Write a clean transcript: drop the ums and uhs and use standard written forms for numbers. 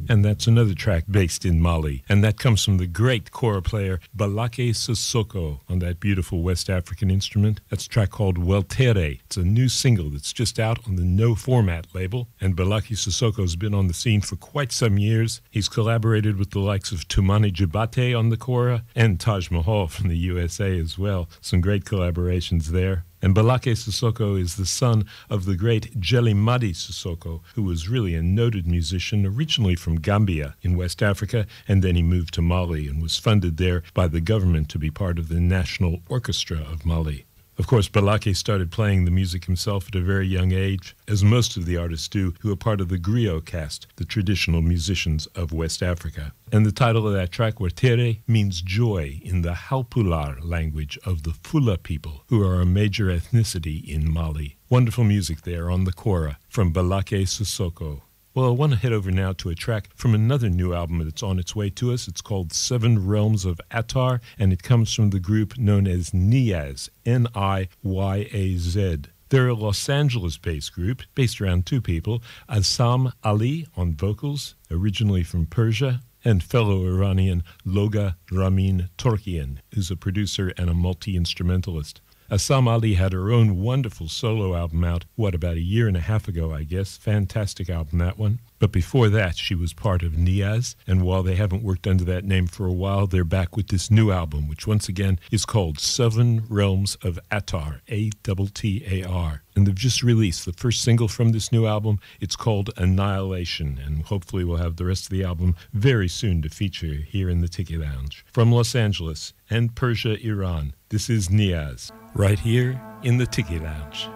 And that's another track based in Mali. And that comes from the great kora player Balake Sissoko on that beautiful West African instrument. That's a track called Weltere. It's a new single that's just out on the No Format label. And Balake Sissoko's been on the scene for quite some years. He's collaborated with the likes of Tumani Jabate on the kora and Taj Mahal from the USA as well. Some great collaborations there. And Balake Sissoko is the son of the great Jelimadi Sissoko, who was really a noted musician originally from Gambia in West Africa, and then he moved to Mali and was funded there by the government to be part of the National Orchestra of Mali. Of course, Balake started playing the music himself at a very young age, as most of the artists do who are part of the griot caste, the traditional musicians of West Africa. And the title of that track, Wertere, means joy in the Halpular language of the Fula people, who are a major ethnicity in Mali. Wonderful music there on the kora from Balake Sissoko. Well, I want to head over now to a track from another new album that's on its way to us. It's called Seven Realms of Attar, and it comes from the group known as Niyaz, N-I-Y-A-Z. They're a Los Angeles-based group, based around two people, Assam Ali on vocals, originally from Persia, and fellow Iranian Loga Ramin Torkian, who's a producer and a multi-instrumentalist. Assam Ali had her own wonderful solo album out, about a year and a half ago, I guess. Fantastic album, that one. But before that, she was part of Niyaz, and while they haven't worked under that name for a while, they're back with this new album, which once again is called Seven Realms of Attar, A-T-T-A-R. And they've just released the first single from this new album. It's called Annihilation, and hopefully we'll have the rest of the album very soon to feature here in the Tiki Lounge. From Los Angeles and Persia, Iran, this is Niyaz, right here in the Tiki Lounge.